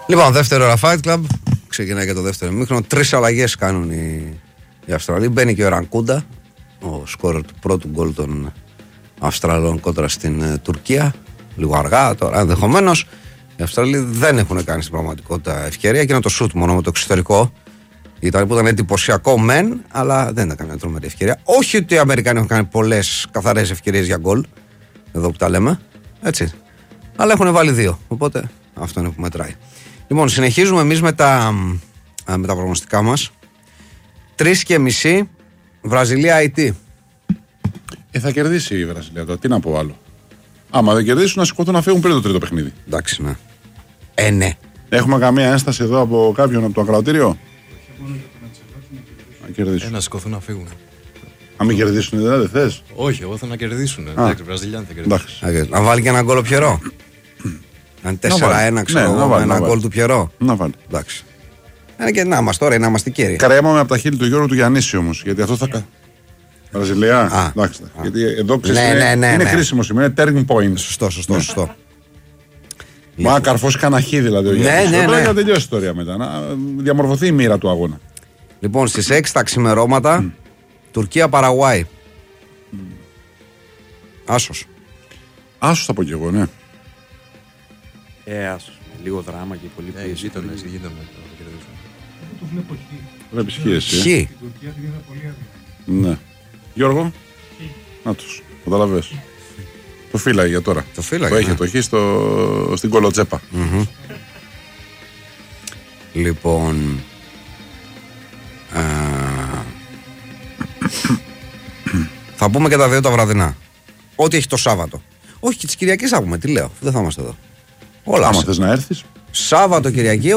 Λοιπόν, δεύτερο ώρα Fight Club. Ξεκινάει και το δεύτερο ημίχρονο. 3 αλλαγές κάνουν οι Αυστραλοί. Μπαίνει και ο Ρανκούντα, ο σκόρερ του πρώτου γκολ των Αυστραλών κόντρα στην Τουρκία. Λίγο αργά τώρα, ενδεχομένως. Οι Αυστραλοί δεν έχουν κάνει στην πραγματικότητα ευκαιρία και είναι το σουτ μόνο με το εξωτερικό. Που ήταν εντυπωσιακό μεν, αλλά δεν ήταν καμία τρομερή ευκαιρία. Όχι ότι οι Αμερικάνοι έχουν κάνει πολλές καθαρές ευκαιρίες για γκολ, εδώ που τα λέμε, έτσι. Αλλά έχουν βάλει 2. Οπότε αυτό είναι που μετράει. Λοιπόν, συνεχίζουμε εμείς με τα προγνωστικά μας. 3,5 Βραζιλία IT. Θα κερδίσει η Βραζιλία τώρα. Τι να πω άλλο. Άμα δεν κερδίσουν, να σηκωθούν να φύγουν πριν το τρίτο παιχνίδι. Εντάξει, ναι. Ναι. Έχουμε καμία ένσταση εδώ από κάποιον από το ακροατήριο. Να κερδίσουν. Να σηκωθούν να φύγουν. Αν μην κερδίσουν, δεν θες. Όχι, εγώ θέλω να κερδίσουν. Εντάξει, οι Βραζιλιάνοι θα κερδίσουν. Να βάλει και ένα γκολ ο Πιερό. Αν 4-1, ξέρω, με ένα γκολ του Πιερό. Να βάλει. Εντάξει. Είναι και να είμαστε τώρα, να είμαστε κύριοι. Καρέμαμε από τα χείλη του Γιώργου του Γιαννίση όμως. Γιατί αυτό θα. Βραζιλία. Εντάξει. Γιατί εδώ είναι κρίσιμο σημείο. Είναι turning point. Σωστό. Μα να καρφώσει κανένα χ δηλαδή ο Γιάννης. Ναι. Να τελειώσει η ιστορία μετά. Να διαμορφωθεί η μοίρα του αγώνα. Λοιπόν, στις 6 τα ξημερώματα Τουρκία-Παραγουάη. Άσος. Άσος θα πω κι εγώ, ναι. Άσος. Λίγο δράμα και πολύ πίεση. Γείτονες. Το βλέπω χ. Βλέπεις χ εσύ. Χ. Η Τουρκία την είδα πολύ άδεια. Ναι. Γιώργο. Να τους. Καταλαβες. Το φύλαγε για τώρα. Το φύλαγε. Το έχει το χ στην κολοτσέπα. Λοιπόν. Θα πούμε και τα 2 τα βραδινά. Ό,τι έχει το Σάββατο. Όχι, και τις Κυριακές θα πούμε. Τι λέω, δεν θα είμαστε εδώ. Όλα. Άμα θες να έρθεις. Σάββατο, Κυριακή,